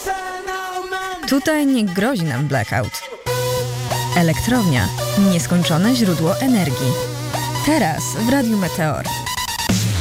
Tutaj nie grozi nam blackout. Elektrownia. Nieskończone źródło energii. Teraz w Radiu Meteor.